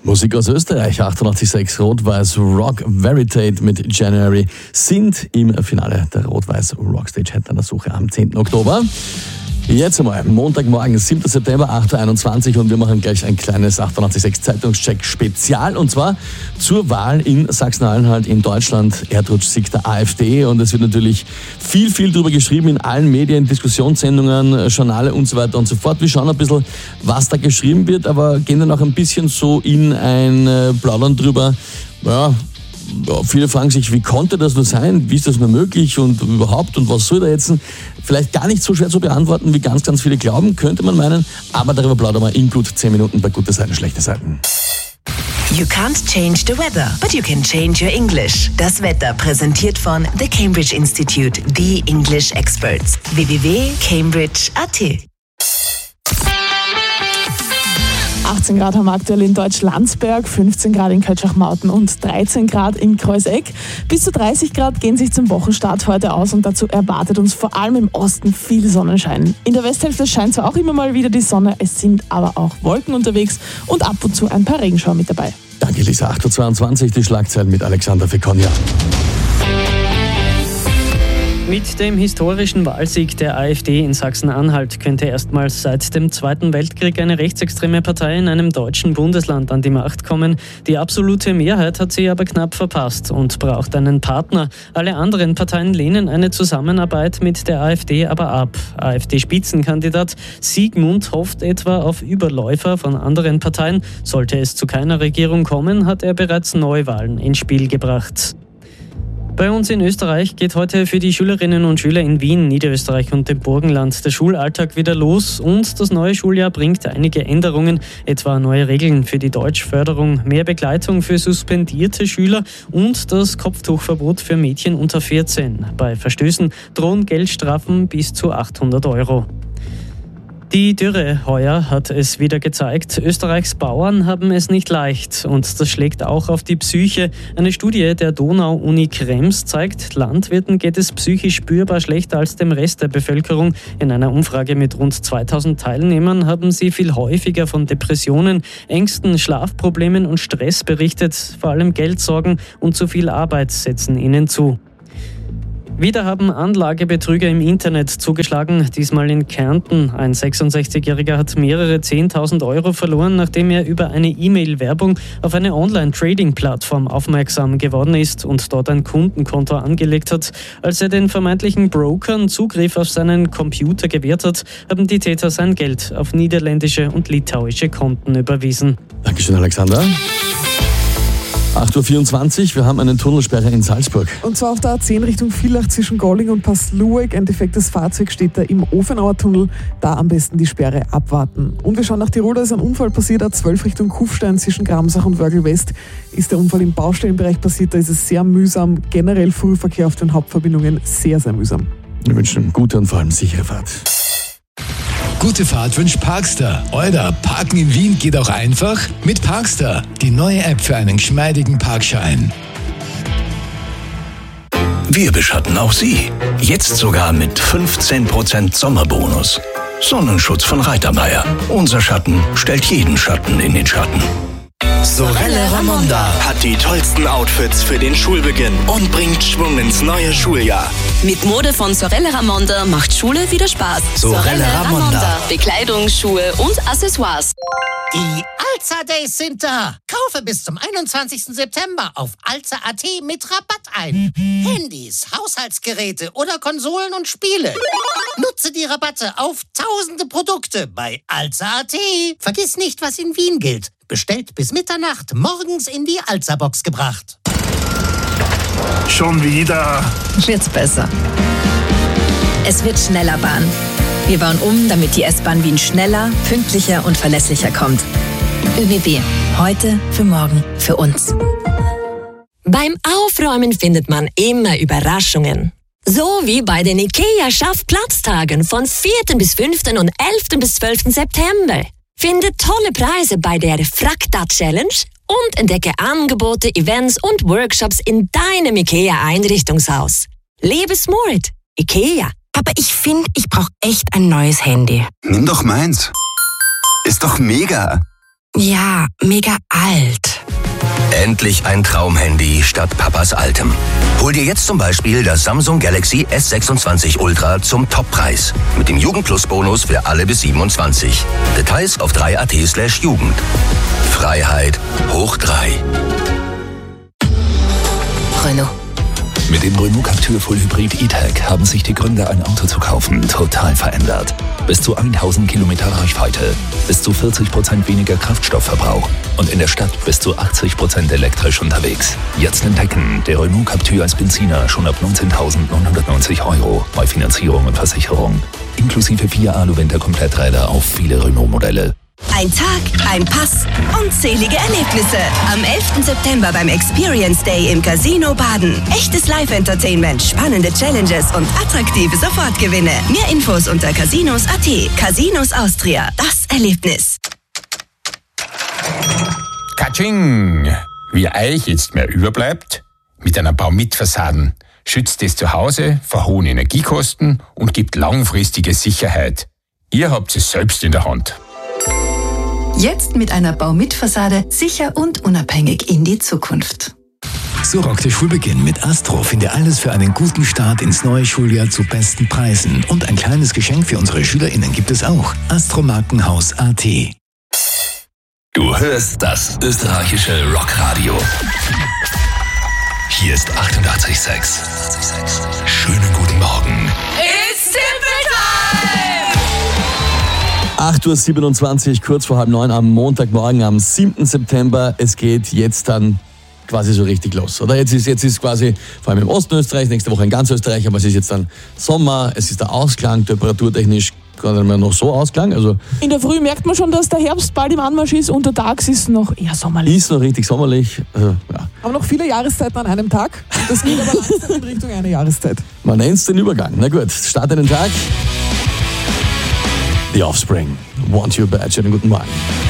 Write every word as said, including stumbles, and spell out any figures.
Musik aus Österreich, achtundachtzig Komma sechs Rot-Weiß Rock Veritate mit January sind im Finale der Rot-Weiß Rockstage Headliner Suche am zehnten Oktober. Jetzt einmal, Montagmorgen, siebten September, acht Uhr einundzwanzig und wir machen gleich ein kleines achtundachtzig Komma sechs Zeitungscheck Spezial und zwar zur Wahl in Sachsen-Anhalt in Deutschland. Erdrutsch-Sieg der AfD und es wird natürlich viel, viel drüber geschrieben in allen Medien, Diskussionssendungen, Journale und so weiter und so fort. Wir schauen ein bisschen, was da geschrieben wird, aber gehen dann auch ein bisschen so in ein Plaudern drüber. Ja, Ja, viele fragen sich, wie konnte das nur sein? Wie ist das nur möglich und überhaupt und was soll da jetzt? Vielleicht gar nicht so schwer zu beantworten, wie ganz, ganz viele glauben, könnte man meinen. Aber darüber plaudern wir in gut zehn Minuten bei Gute Seiten, Schlechte Seiten. You can't change the weather, but you can change your English. Das Wetter präsentiert von The Cambridge Institute, the English Experts. w w w punkt cambridge punkt a t. achtzehn Grad haben wir aktuell in Deutsch-Landsberg, fünfzehn Grad in Kölschach-Mauten und dreizehn Grad in Kreuzeck. Bis zu dreißig Grad gehen sich zum Wochenstart heute aus und dazu erwartet uns vor allem im Osten viel Sonnenschein. In der Westhälfte scheint zwar auch immer mal wieder die Sonne, es sind aber auch Wolken unterwegs und ab und zu ein paar Regenschauer mit dabei. Danke Lisa, acht Uhr zweiundzwanzig, die Schlagzeilen mit Alexander Fekonja. Mit dem historischen Wahlsieg der AfD in Sachsen-Anhalt könnte erstmals seit dem Zweiten Weltkrieg eine rechtsextreme Partei in einem deutschen Bundesland an die Macht kommen. Die absolute Mehrheit hat sie aber knapp verpasst und braucht einen Partner. Alle anderen Parteien lehnen eine Zusammenarbeit mit der AfD aber ab. AfD-Spitzenkandidat Siegmund hofft etwa auf Überläufer von anderen Parteien. Sollte es zu keiner Regierung kommen, hat er bereits Neuwahlen ins Spiel gebracht. Bei uns in Österreich geht heute für die Schülerinnen und Schüler in Wien, Niederösterreich und dem Burgenland der Schulalltag wieder los und das neue Schuljahr bringt einige Änderungen, etwa neue Regeln für die Deutschförderung, mehr Begleitung für suspendierte Schüler und das Kopftuchverbot für Mädchen unter vierzehn. Bei Verstößen drohen Geldstrafen bis zu achthundert Euro. Die Dürre heuer hat es wieder gezeigt. Österreichs Bauern haben es nicht leicht und das schlägt auch auf die Psyche. Eine Studie der Donau-Uni Krems zeigt, Landwirten geht es psychisch spürbar schlechter als dem Rest der Bevölkerung. In einer Umfrage mit rund zweitausend Teilnehmern haben sie viel häufiger von Depressionen, Ängsten, Schlafproblemen und Stress berichtet. Vor allem Geldsorgen und zu viel Arbeit setzen ihnen zu. Wieder haben Anlagebetrüger im Internet zugeschlagen, diesmal in Kärnten. Ein sechsundsechzigjähriger hat mehrere zehntausend Euro verloren, nachdem er über eine E-Mail-Werbung auf eine Online-Trading-Plattform aufmerksam geworden ist und dort ein Kundenkonto angelegt hat. Als er den vermeintlichen Brokern Zugriff auf seinen Computer gewährt hat, haben die Täter sein Geld auf niederländische und litauische Konten überwiesen. Dankeschön, Alexander. acht Uhr vierundzwanzig, wir haben einen Tunnelsperre in Salzburg. Und zwar auf der A zehn Richtung Villach zwischen Golling und Passlueg. Ein defektes Fahrzeug steht da im Ofenauer Tunnel. Da am besten die Sperre abwarten. Und wir schauen nach Tirol, da ist ein Unfall passiert. A zwölf Richtung Kufstein zwischen Gramsach und Wörgl West ist der Unfall im Baustellenbereich passiert. Da ist es sehr mühsam. Generell Frühverkehr auf den Hauptverbindungen sehr, sehr mühsam. Wir wünschen gute und vor allem sichere Fahrt. Gute Fahrt wünscht Parkster. Euer Parken in Wien geht auch einfach mit Parkster, die neue App für einen geschmeidigen Parkschein. Wir beschatten auch Sie. Jetzt sogar mit fünfzehn Prozent Sommerbonus. Sonnenschutz von Reitermeier. Unser Schatten stellt jeden Schatten in den Schatten. Sorelle Ramonda hat die tollsten Outfits für den Schulbeginn und bringt Schwung ins neue Schuljahr. Mit Mode von Sorelle Ramonda macht Schule wieder Spaß. Sorelle Ramonda. Bekleidung, Schuhe und Accessoires. Die Alza Days sind da. Kaufe bis zum einundzwanzigsten September auf alza punkt a t mit Rabatt ein. Handys, Haushaltsgeräte oder Konsolen und Spiele. Nutze die Rabatte auf tausende Produkte bei alza punkt a t. Vergiss nicht, was in Wien gilt. Bestellt bis Mitternacht, morgens in die Alza-Box gebracht. Schon wieder. Wird's besser. Es wird schneller Bahn. Wir bauen um, damit die S-Bahn Wien schneller, pünktlicher und verlässlicher kommt. ÖBB. Heute, für morgen, für uns. Beim Aufräumen findet man immer Überraschungen. So wie bei den IKEA-Schaff-Platztagen von vierten bis fünften und elften bis zwölften September. Finde tolle Preise bei der Frakta-Challenge und entdecke Angebote, Events und Workshops in deinem IKEA-Einrichtungshaus. Lebe smart. IKEA. Aber ich finde, ich brauche echt ein neues Handy. Nimm doch meins. Ist doch mega. Ja, mega alt. Endlich ein Traumhandy statt Papas altem. Hol dir jetzt zum Beispiel das Samsung Galaxy S sechsundzwanzig Ultra zum Toppreis. Mit dem Jugend-Plus-Bonus für alle bis siebenundzwanzig. Details auf drei punkt at slash Jugend. Freiheit hoch drei. Renault. Mit dem Renault Captur Full Hybrid E-Tech haben sich die Gründe, ein Auto zu kaufen, total verändert. Bis zu tausend Kilometer Reichweite, bis zu vierzig Prozent weniger Kraftstoffverbrauch und in der Stadt bis zu achtzig Prozent elektrisch unterwegs. Jetzt entdecken, der Renault Captur als Benziner schon ab neunzehntausendneunhundertneunzig Euro bei Finanzierung und Versicherung. Inklusive vier Alu-Winter-Kompletträder auf viele Renault-Modelle. Ein Tag, ein Pass, unzählige Erlebnisse. Am elften September beim Experience Day im Casino Baden. Echtes Live-Entertainment, spannende Challenges und attraktive Sofortgewinne. Mehr Infos unter casinos punkt at. Casinos Austria, das Erlebnis. Katsching! Wie euch jetzt mehr überbleibt, mit einer Baumitfassaden schützt es zu Hause vor hohen Energiekosten und gibt langfristige Sicherheit. Ihr habt es selbst in der Hand. Jetzt mit einer Baumitfassade sicher und unabhängig in die Zukunft. So rockt der Schulbeginn mit Astro. Finde alles für einen guten Start ins neue Schuljahr zu besten Preisen. Und ein kleines Geschenk für unsere SchülerInnen gibt es auch. Astro Markenhaus punkt at. Du hörst das österreichische Rockradio. Hier ist achtundachtzig Komma sechs. Schönen guten Morgen. It's Simple Time! acht Uhr siebenundzwanzig, kurz vor halb neun am Montagmorgen, am siebten September. Es geht jetzt dann quasi so richtig los, oder? Jetzt ist, jetzt ist quasi, vor allem im Osten Österreich, nächste Woche in ganz Österreich, aber es ist jetzt dann Sommer, es ist der Ausklang, temperaturtechnisch gerade mal noch so Ausklang. Also in der Früh merkt man schon, dass der Herbst bald im Anmarsch ist, untertags ist es noch eher sommerlich. Ist noch richtig sommerlich. Also, ja. Aber noch viele Jahreszeiten an einem Tag. Das geht aber langsam in Richtung einer Jahreszeit. Man nennt es den Übergang. Na gut, starte den Tag. The Offspring, Want You Bad. Schönen guten Morgen.